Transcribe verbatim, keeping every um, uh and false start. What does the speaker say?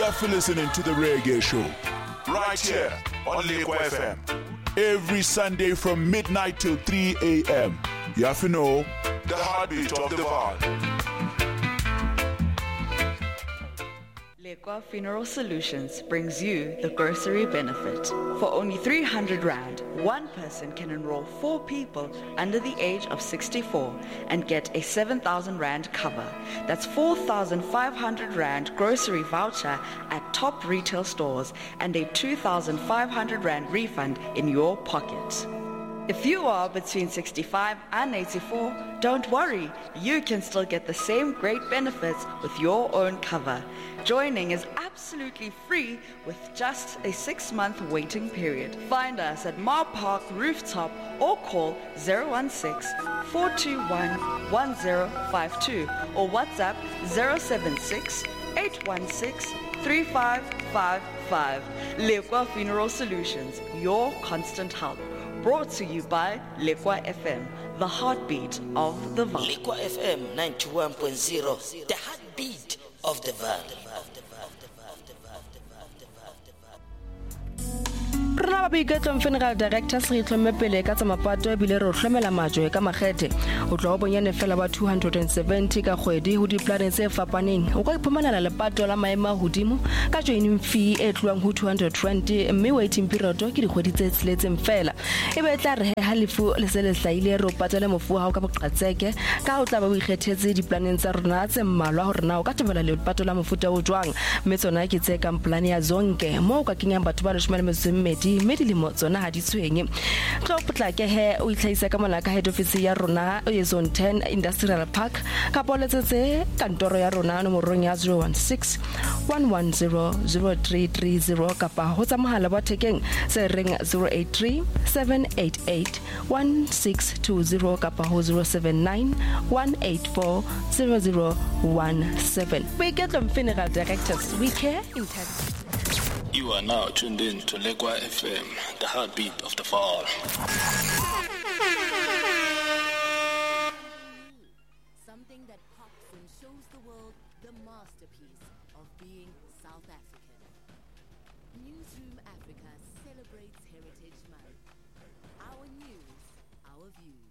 You're for listening to the Reggae Show, right here on Lekwa F M. Every Sunday from midnight till three a.m. You have to know the heartbeat of the Vaal. Lekwa Funeral Solutions brings you the grocery benefit. For only three hundred rand, one person can enroll four people under the age of sixty-four and get a seven thousand rand cover. That's four thousand five hundred rand grocery voucher at top retail stores and a two thousand five hundred rand refund in your pocket. If you are between sixty-five and eighty-four, don't worry, you can still get the same great benefits with your own cover. Joining is absolutely free with just a six-month waiting period. Find us at Mar Park Rooftop or call zero one six, four two one, one zero five two or WhatsApp zero seven six, eight one six, three five five five. Lekwa Funeral Solutions, your constant help. Brought to you by Lekwa F M, the heartbeat of the Vaal. Lekwa F M ninety-one point zero, the heartbeat of the Vaal. Rena ba boiketlo Funeral Directors re itlhomme pele ka tsa mapato bile re hlomela majwe ka makgethe o tlo bonyane fela ba two hundred seventy ka kgwedi ho diplaneng tse fapaneng o ka iphumanela lepato la maema hodimo ka joining fee e tluang ho two hundred twenty mme waiting period ke dikgwedi tse tseletseng fela e be tla re ha lefu le se le hlaile re o patela mofu ha o ka boqatseke ka o tla ba o ikgethetse diplaneng tsa rona tse mmalwa hore na o ka tebela lepato la mofuta o jwang mme tsona ke tse ka plan ya zonke mo o ka kenyang batho ba leshome le metso mmedi medilimo tsona ha di tshwenye tlo potlake he o itlhaisa ka mona ka head office ya rona e zone ten industrial park ka poletsetse kantoro ya rona nomorong ya zero one six, one one zero, zero three three zero kapa ho tsa mohala wa thekeng se reng zero eight three, seven eight eight, one six two zero kapa ho zero seven nine, one eight four, zero zero one seven. We get them Funeral Directors. We care intensely. You are now tuned in to Lekwa F M, the heartbeat of the Vaal. Something that pops and shows the world the masterpiece of being South African. Newsroom Africa celebrates Heritage Month. Our news, our views.